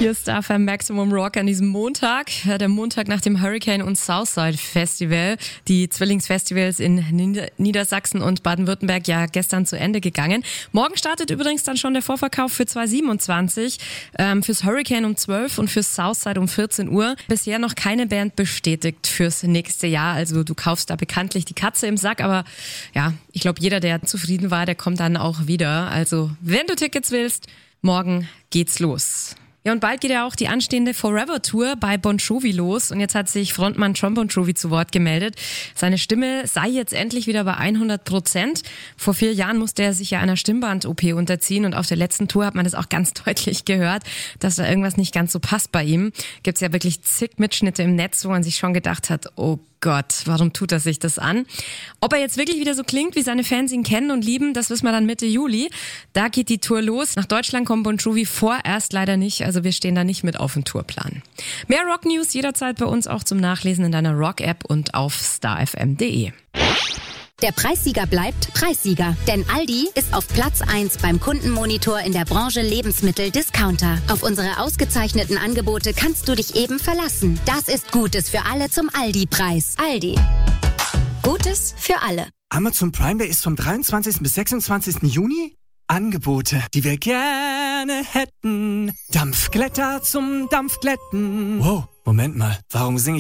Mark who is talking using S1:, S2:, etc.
S1: Hier ist FM Maximum Rock an diesem Montag, der Montag nach dem Hurricane und Southside Festival. Die Zwillingsfestivals in Niedersachsen und Baden-Württemberg ja gestern zu Ende gegangen. Morgen startet übrigens dann schon der Vorverkauf für 2027, fürs Hurricane um 12 und fürs Southside um 14 Uhr. Bisher noch keine Band bestätigt fürs nächste Jahr, also du kaufst da bekanntlich die Katze im Sack, aber ja, ich glaube jeder, der zufrieden war, der kommt dann auch wieder. Also wenn du Tickets willst, morgen geht's los. Ja, und bald geht ja auch die anstehende Forever Tour bei Bon Jovi los. Und jetzt hat sich Frontmann Jon Bon Jovi zu Wort gemeldet. Seine Stimme sei jetzt endlich wieder bei 100%. Vor 4 Jahren musste er sich ja einer Stimmband-OP unterziehen. Und auf der letzten Tour hat man das auch ganz deutlich gehört, dass da irgendwas nicht ganz so passt bei ihm. Gibt's ja wirklich zig Mitschnitte im Netz, wo man sich schon gedacht hat, oh Gott, warum tut er sich das an? Ob er jetzt wirklich wieder so klingt, wie seine Fans ihn kennen und lieben, das wissen wir dann Mitte Juli. Da geht die Tour los. Nach Deutschland kommt Bon Jovi vorerst leider nicht, also wir stehen da nicht mit auf dem Tourplan. Mehr Rock-News jederzeit bei uns auch zum Nachlesen in deiner Rock-App und auf starfm.de.
S2: Der Preissieger bleibt Preissieger, denn Aldi ist auf Platz 1 beim Kundenmonitor in der Branche Lebensmittel-Discounter. Auf unsere ausgezeichneten Angebote kannst du dich eben verlassen. Das ist Gutes für alle zum Aldi-Preis. Aldi. Gutes für alle.
S3: Amazon Prime Day ist vom 23. bis 26. Juni. Angebote, die wir gerne hätten. Dampfglätter zum Dampfglätten. Wow, Moment mal, warum singe ich